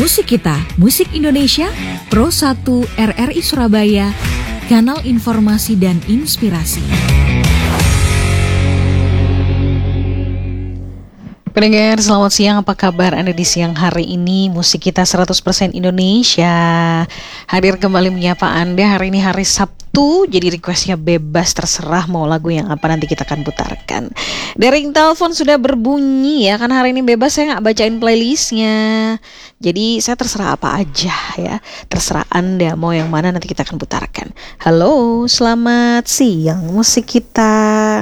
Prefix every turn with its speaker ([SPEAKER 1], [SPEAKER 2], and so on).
[SPEAKER 1] Musik Kita, Musik Indonesia, Pro 1 RRI Surabaya, Kanal Informasi dan Inspirasi.
[SPEAKER 2] Pendengar, selamat siang. Apa kabar Anda di siang hari ini? Musik Kita 100% Indonesia hadir kembali menyapa Anda. Hari ini hari Sabtu, jadi requestnya bebas, terserah mau lagu yang apa nanti kita akan putarkan. Dering telepon sudah berbunyi ya, kan hari ini bebas, saya nggak bacain playlistnya. Jadi saya terserah apa aja ya, terserah Anda mau yang mana nanti kita akan putarkan. Halo, selamat siang Musik Kita.